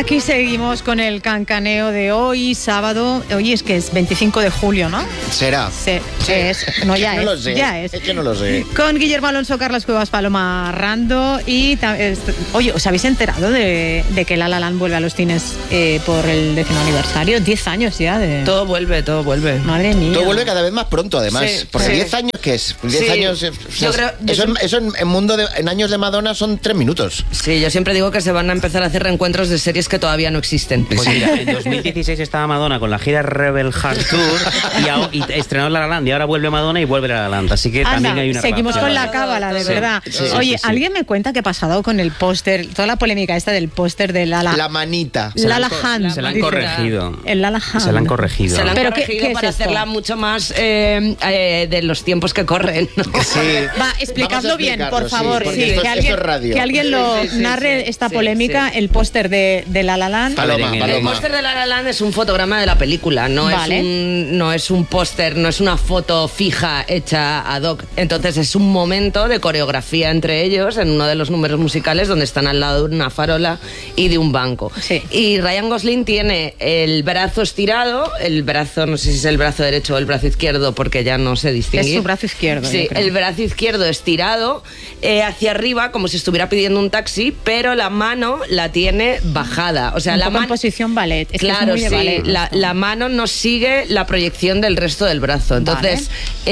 Aquí seguimos con el cancaneo de hoy, sábado. Hoy es que es 25 de julio, ¿no? ¿Será? Sí. No, ya no es. Lo sé. Ya es. Es que no lo sé. Con Guillermo Alonso, Carlas Cuevas, Paloma Rando y... Oye, ¿os habéis enterado de que La La Land vuelve a los cines por el 10º aniversario? 10 años ya de... Todo vuelve. Madre mía. Todo vuelve cada vez más pronto, además. Sí, porque sí. 10 años, ¿qué es? 10 años... Yo creo- eso en años de Madonna son 3 minutos. Sí, yo siempre digo que se van a empezar a hacer reencuentros de series que todavía no existen. Pues mira, en 2016 estaba Madonna con la gira Rebel Heart Tour y estrenó La La Land y ahora vuelve Madonna y vuelve La La Land. Así que también hay una seguimos con relación. la cábala, de Sí, verdad. sí, Oye, sí. ¿alguien me cuenta qué ha pasado con el póster? Toda la polémica esta del póster de La La... La manita. La La Hand. Se la han dice. corregido. El La La Hand. Se la han corregido. Se la han ¿Pero corregido qué es para esto? hacerla mucho más de los tiempos que corren, ¿no? Sí. Va, explicadlo Vamos a bien, explicarlo, por favor. porque Sí, esto que es radio. alguien lo Sí, narre esta sí, polémica, sí. el póster de La La Land. Paloma. El póster de La La Land es un fotograma de la película, Vale. no es un póster, no es una foto fija hecha ad hoc. Entonces es un momento de coreografía entre ellos en uno de los números musicales donde están al lado de una farola y de un banco. Sí. Y Ryan Gosling tiene el brazo estirado, el brazo, no sé si es el brazo derecho o el brazo izquierdo porque ya no sé distinguir. Es su brazo izquierdo, Sí, yo creo. el brazo izquierdo estirado hacia arriba como si estuviera pidiendo un taxi, pero la mano la tiene bajada. O sea, Un la poco en mano... posición ballet. Es que es Claro, muy de sí, ballet esto. la mano no sigue la proyección del resto del brazo. Entonces,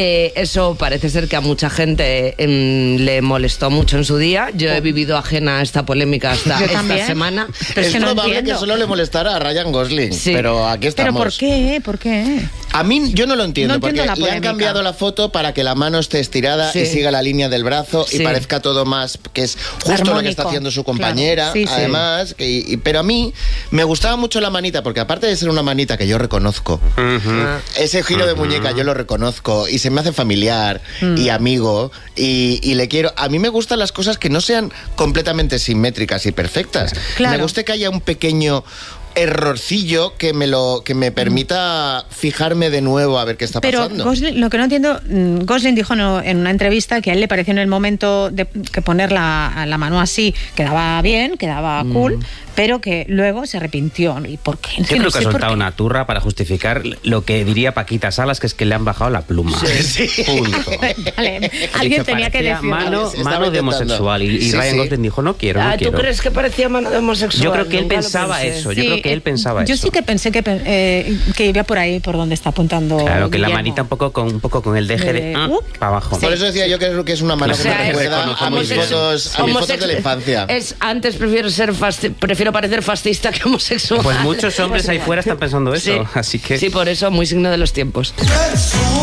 eso parece ser que a mucha gente le molestó mucho en su día. Yo he vivido ajena a esta polémica hasta Yo esta también. semana. Pero es Es que no probable que entiendo. solo le molestara a Ryan Gosling, Sí. pero aquí ¿Pero estamos. por qué? ¿Por qué? A mí yo no lo entiendo, No entiendo porque la le han polémica. cambiado la foto para que la mano esté estirada Sí. y siga la línea del brazo y Sí. parezca todo más, que es justo lo que Armónico. está haciendo su compañera, Claro. Sí, sí. además. Pero a mí me gustaba mucho la manita, porque aparte de ser una manita que yo reconozco, ese giro de muñeca yo lo reconozco y se me hace familiar y amigo y le quiero. A mí me gustan las cosas que no sean completamente simétricas y perfectas. Claro. Me gusta que haya un pequeño errorcillo que me permita fijarme de nuevo a ver qué está Pero pasando. Gosling, lo que no entiendo, Gosling dijo en una entrevista que a él le pareció en el momento de que poner la mano así quedaba bien, quedaba cool, pero que luego se arrepintió. ¿Y por qué? Yo creo que ha por soltado qué. una turra para justificar lo que diría Paquita Salas, que es que le han bajado la pluma. Punto. Vale, alguien tenía que Parecía decirlo. mano Estaba de intentando. homosexual y Sí, Ryan sí. Gosling dijo, no quiero. ¿Tú crees que parecía mano de homosexual? Yo creo que él Nunca lo pensaba pensé. eso. Yo creo que él pensaba yo eso. sí que pensé que iba por ahí, por donde está apuntando. Claro, que la Guillermo. manita un poco con el deje de para abajo. Por eso decía yo que es una mano O que sea, me recuerda es- a mis fotos de la infancia. Antes prefiero parecer fascista que homosexual. Pues muchos hombres ahí fuera están pensando eso. Sí. Así que... Sí, por eso, muy signo de los tiempos.